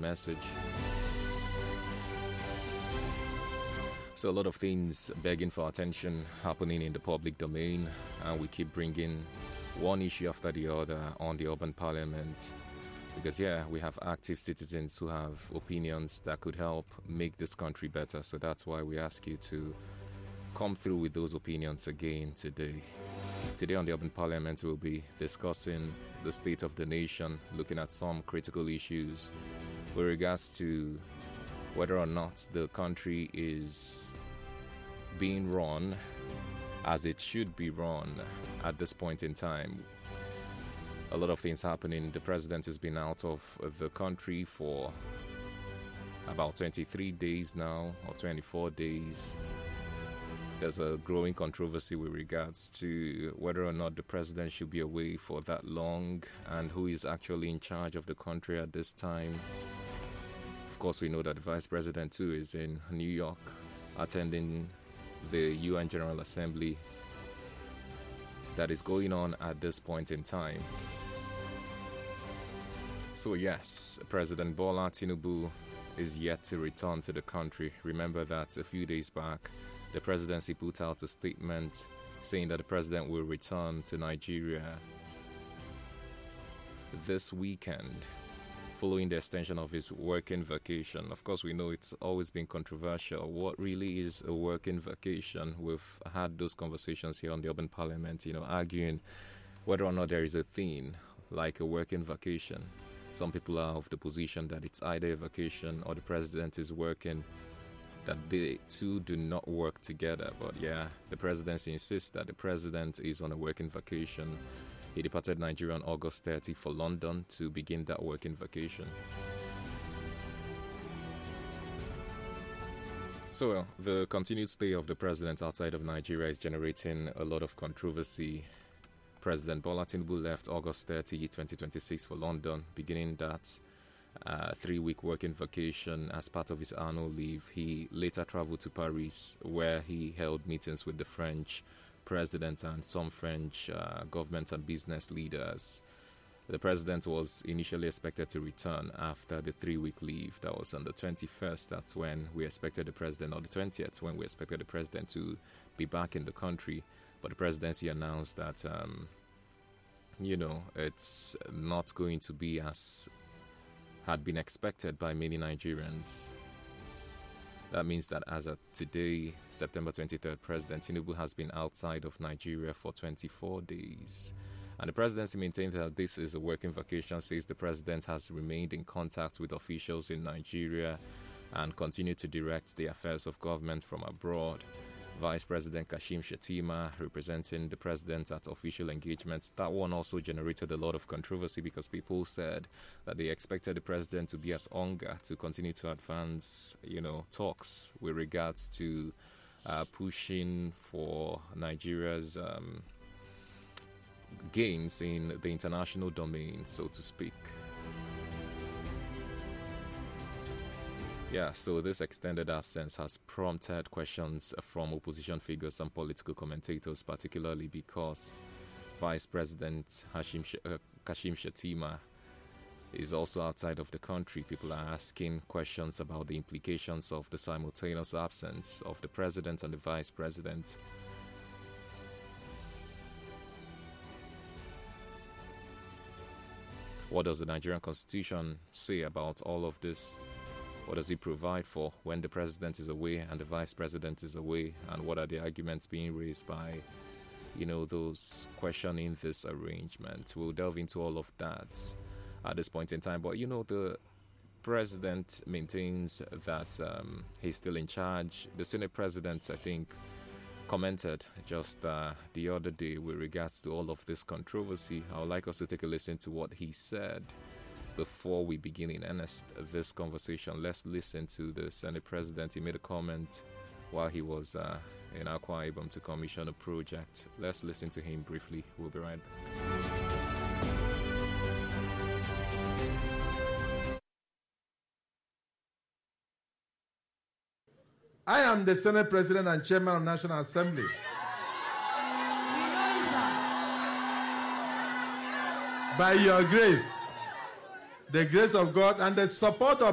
message. So a lot of things begging for attention happening in the public domain, and we keep bringing one issue after the other on the urban parliament. Because, we have active citizens who have opinions that could help make this country better. So that's why we ask you to come through with those opinions again today. Today on the Urban Parliament, we'll be discussing the state of the nation, looking at some critical issues with regards to whether or not the country is being run as it should be run at this point in time. A lot of things happening. The president has been out of the country for about 23 days now, or 24 days. There's a growing controversy with regards to whether or not the president should be away for that long and who is actually in charge of the country at this time. Of course, we know that the vice president too is in New York attending the UN General Assembly that is going on at this point in time. So yes, President Bola Tinubu is yet to return to the country. Remember that a few days back, the presidency put out a statement saying that the president will return to Nigeria this weekend, following the extension of his working vacation. Of course, we know it's always been controversial. What really is a working vacation? We've had those conversations here on the Urban Parliament, arguing whether or not there is a thing like a working vacation. Some people are of the position that it's either a vacation or the president is working, that the two do not work together. But the presidency insists that the president is on a working vacation. He departed Nigeria on August 30 for London to begin that working vacation. So the continued stay of the president outside of Nigeria is generating a lot of controversy. President Bola Tinubu left August 30, 2026 for London, beginning that 3-week working vacation as part of his annual leave. He later traveled to Paris, where he held meetings with the French president and some French government and business leaders. The president was initially expected to return after the 3-week leave. That was on the 21st. That's when we expected the president, or the 20th, when we expected the president to be back in the country. But the presidency announced that, it's not going to be as had been expected by many Nigerians. That means that as of today, September 23rd, President Tinubu has been outside of Nigeria for 24 days. And the presidency maintained that this is a working vacation, says the president has remained in contact with officials in Nigeria and continued to direct the affairs of government from abroad. Vice President Kashim Shettima representing the president at official engagements. That one also generated a lot of controversy because people said that they expected the president to be at Onga to continue to advance, talks with regards to pushing for Nigeria's gains in the international domain, so to speak. So this extended absence has prompted questions from opposition figures and political commentators, particularly because Vice President Kashim Shettima is also outside of the country. People are asking questions about the implications of the simultaneous absence of the president and the vice president. What does the Nigerian Constitution say about all of this? What does it provide for when the president is away and the vice president is away? And what are the arguments being raised by, those questioning this arrangement? We'll delve into all of that at this point in time. But, the president maintains that he's still in charge. The Senate president, I think, commented just the other day with regards to all of this controversy. I would like us to take a listen to what he said. Before we begin in earnest this conversation, let's listen to the Senate president. He made a comment while he was in Akwa Ibom to commission a project. Let's listen to him briefly. We'll be right back. I am the Senate President and Chairman of the National Assembly. By your grace, the grace of God and the support of